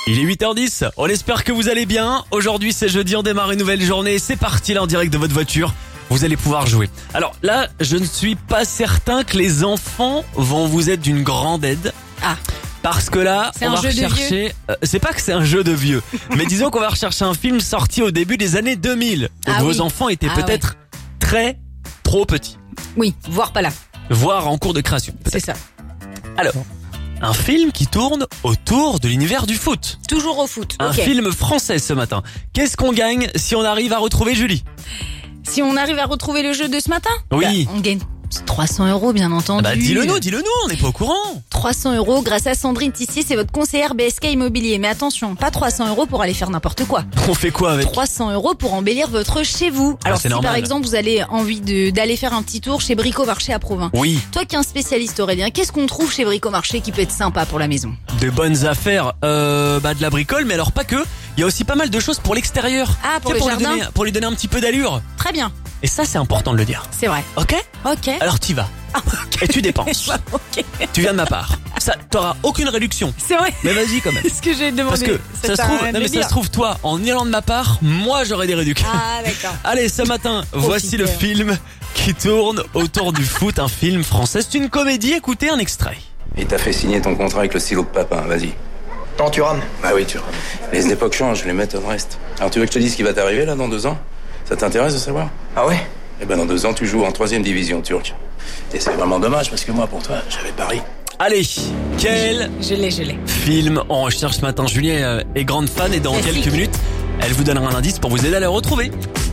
Il est 8h10, on espère que vous allez bien. Aujourd'hui c'est jeudi, on démarre une nouvelle journée. C'est parti là en direct de votre voiture. Vous allez pouvoir jouer. Alors là, je ne suis pas certain que les enfants vont vous être d'une grande aide. Ah. Parce que là, C'est on un va jeu de rechercher... c'est pas que c'est un jeu de vieux. Mais disons qu'on va rechercher un film sorti au début des années 2000. Donc Ah vos oui. enfants étaient Ah peut-être très trop petits. Oui, voire pas là. Voire en cours de création. C'est ça. Alors, un film qui tourne autour de l'univers du foot. Toujours au foot. Un Ok. film français ce matin. Qu'est-ce qu'on gagne si on arrive à retrouver Julie? Si on arrive à retrouver le jeu de ce matin, Oui. on gagne 300 €, bien entendu. Bah dis-le nous, on n'est pas au courant. 300 € grâce à Sandrine Tissier, c'est votre conseillère BSK Immobilier. Mais attention, pas 300 € pour aller faire n'importe quoi. On fait quoi avec? 300 € pour embellir votre chez vous. Ah, Alors c'est si normal. par exemple vous avez envie d'aller faire un petit tour chez Bricomarché à Provins. Oui, Toi qui es un spécialiste Aurélien, qu'est-ce qu'on trouve chez Bricomarché qui peut être sympa pour la maison? de bonnes affaires, de la bricole, mais alors pas que. Il y a aussi pas mal de choses pour l'extérieur. Ah, pour Tu sais, le jardin. pour lui donner un petit peu d'allure. Très bien, Et ça, c'est important de le dire. c'est vrai. Ok? Ok. Alors t'y vas. Et tu dépenses. Ok. Tu viens de ma part. Ça, t'auras aucune réduction. C'est vrai. Mais vas-y quand même. Ce que j'ai demandé. Parce que ça se trouve, non mais ça se trouve toi, en y allant de ma part, moi j'aurai des réductions. Ah d'accord. Allez, ce matin, voici le film qui tourne autour du foot, un film français. C'est une comédie, écoutez un extrait. Il t'a fait signer ton contrat avec le stylo de papa, vas-y. Tant tu rames. Bah oui, tu rames. Les époques changent, les méthodes restent. Alors tu veux que je te dise ce qui va t'arriver là dans 2 ans? Ça t'intéresse de savoir? Ah ouais? Eh ben dans 2 ans, tu joues en 3e division turque. Et c'est vraiment dommage parce que moi, pour toi, j'avais pari. Allez, quel Je l'ai. film on recherche ce matin? Julien est grande fan et dans Classique. quelques minutes, elle vous donnera un indice pour vous aider à le retrouver.